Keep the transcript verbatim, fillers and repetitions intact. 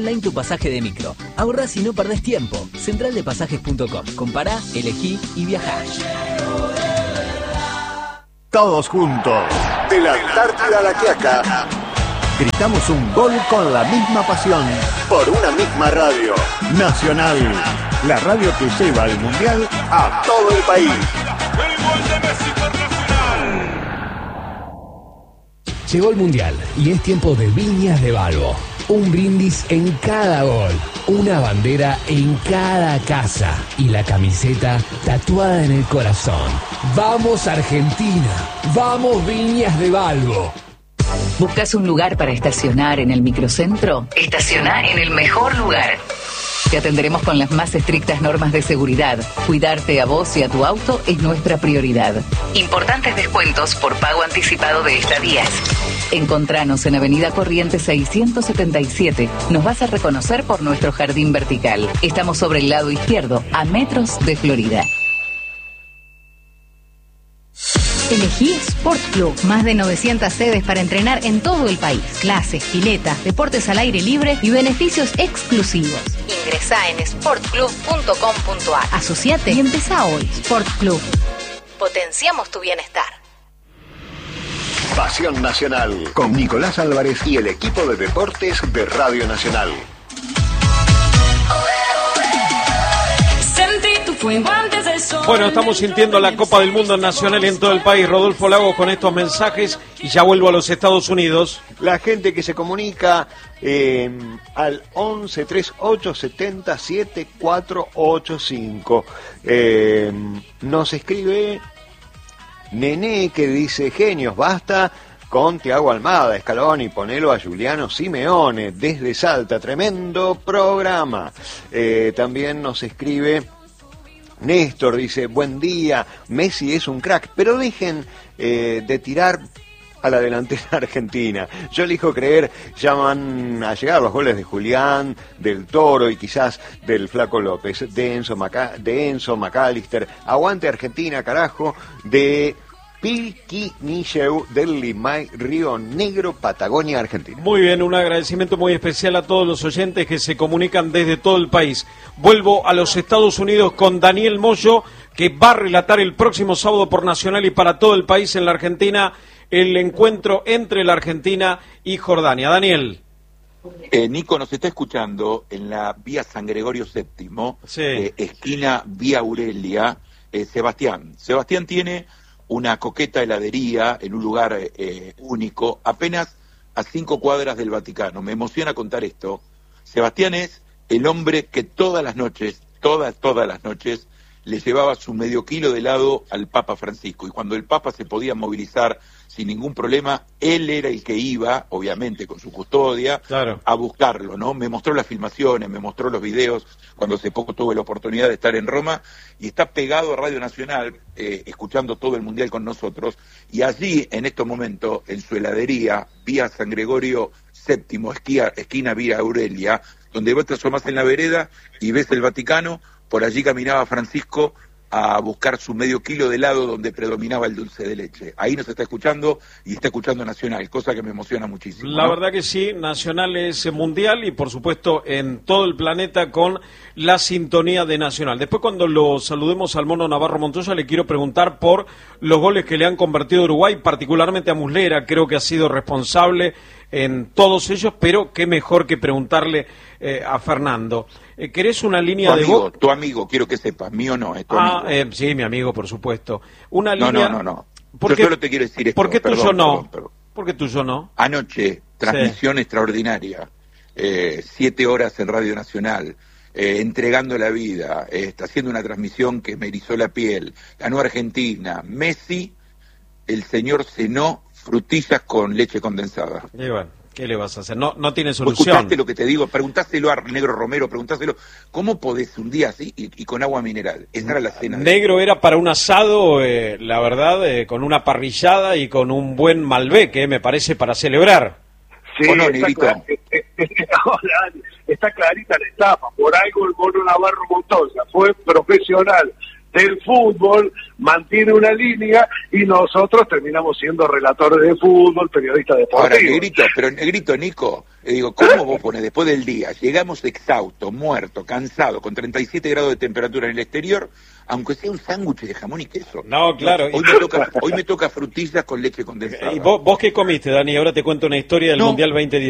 Online tu pasaje de micro. Ahorrás y no perdés tiempo. central de pasajes punto com. Compará, elegí y viajá. Todos juntos, de la Antártida a la Quiaca, gritamos un gol con la misma pasión, por una misma radio. Nacional, la radio que lleva el Mundial a todo el país. El gol de Messi por Nacional. Llegó el Mundial y es tiempo de Viñas de Balbo. Un brindis en cada gol, una bandera en cada casa y la camiseta tatuada en el corazón. ¡Vamos Argentina! ¡Vamos Viñas de Balbo! ¿Buscas un lugar para estacionar en el microcentro? Estaciona en el mejor lugar. Te atenderemos con las más estrictas normas de seguridad. Cuidarte a vos y a tu auto es nuestra prioridad. Importantes descuentos por pago anticipado de estadías. Encontranos en Avenida Corrientes seiscientos setenta y siete. Nos vas a reconocer por nuestro jardín vertical. Estamos sobre el lado izquierdo, a metros de Florida. Elegí Sport Club, más de novecientas sedes para entrenar en todo el país. Clases, piletas, deportes al aire libre y beneficios exclusivos. Ingresá en sport club punto com punto a r. Asociate y empezá hoy. Sport Club. Potenciamos tu bienestar. Pasión Nacional, con Nicolás Álvarez y el equipo de deportes de Radio Nacional. Bueno, estamos sintiendo la Copa del Mundo Nacional en todo el país. Rodolfo Lagos con estos mensajes y ya vuelvo a los Estados Unidos. La gente que se comunica eh, al once treinta y ocho setenta setenta y cuatro ochenta y cinco. Eh, nos escribe Nené que dice: genios, basta con Thiago Almada, Scaloni, ponelo a Giuliano Simeone desde Salta, tremendo programa. Eh, también nos escribe Néstor, dice: buen día, Messi es un crack, pero dejen eh, de tirar a la delantera argentina. Yo elijo creer, ya van a llegar los goles de Julián, del Toro y quizás del Flaco López, de Enzo, Maca, de Enzo McAllister. Aguante Argentina, carajo, de Pilquinilleu, del Limay, Río Negro, Patagonia, Argentina. Muy bien, un agradecimiento muy especial a todos los oyentes que se comunican desde todo el país. Vuelvo a los Estados Unidos con Daniel Moyo, que va a relatar el próximo sábado por Nacional y para todo el país en la Argentina el encuentro entre la Argentina y Jordania. Daniel. Eh, Nico nos está escuchando en la vía San Gregorio séptimo, sí. eh, esquina vía Aurelia, eh, Sebastián. Sebastián tiene una coqueta heladería en un lugar eh, único, apenas a cinco cuadras del Vaticano. Me emociona contar esto. Sebastián es el hombre que todas las noches, todas, todas las noches, le llevaba su medio kilo de helado al Papa Francisco. Y cuando el Papa se podía movilizar sin ningún problema, él era el que iba, obviamente con su custodia, claro, a buscarlo, ¿no? Me mostró las filmaciones, me mostró los videos, cuando hace poco tuve la oportunidad de estar en Roma, y está pegado a Radio Nacional, eh, escuchando todo el Mundial con nosotros, y allí, en este momento, en su heladería, vía San Gregorio séptimo, esquina, esquina vía Aurelia, donde vos te asomás en la vereda y ves el Vaticano, por allí caminaba Francisco a buscar su medio kilo de helado donde predominaba el dulce de leche. Ahí nos está escuchando y está escuchando Nacional, cosa que me emociona muchísimo, La ¿no? verdad que sí, Nacional es mundial y por supuesto en todo el planeta con la sintonía de Nacional. Después cuando lo saludemos al Mono Navarro Montoya le quiero preguntar por los goles que le han convertido a Uruguay, particularmente a Muslera, creo que ha sido responsable en todos ellos, pero qué mejor que preguntarle eh, a Fernando. Eh, ¿Querés una línea tu de amigo, voz? Tu amigo, quiero que sepas, mío no, es tu Ah, amigo. eh, sí, mi amigo, por supuesto. Una No, línea... no, no, no. ¿Por Yo qué- solo te quiero decir esto. ¿Por qué perdón, tuyo no? perdón, perdón. ¿Por qué tuyo no? Anoche, transmisión extraordinaria, eh, siete horas en Radio Nacional, eh, entregando la vida, eh, está haciendo una transmisión que me erizó la piel, ganó Argentina, Messi, el señor cenó frutillas con leche condensada. Y bueno, ¿qué le vas a hacer? No, no tiene ¿Vos solución. escuchaste lo que te digo? Preguntáselo a Negro Romero, preguntáselo, ¿cómo podés un día así y, y con agua mineral? Esa era la cena. de- Negro era para un asado, eh, la verdad, eh, con una parrillada y con un buen Malbec, eh, me parece, para celebrar. Sí, ¿O no, está, Negrito? clar- Hola, está clarita la etapa. Por algo el Mono Navarro Montoya fue profesional del fútbol mantiene una línea y nosotros terminamos siendo relatores de fútbol, periodistas deportivos. Ahora, Negrito, pero Negrito, Nico, eh, digo, ¿cómo vos pones después del día? Llegamos exhaustos, muertos, cansados, con treinta y siete grados de temperatura en el exterior, aunque sea un sándwich de jamón y queso. No, claro. Hoy me toca, hoy me toca frutillas con leche condensada. ¿Y vos, vos qué comiste, Dani? Ahora te cuento una historia del No. Mundial veinte diez.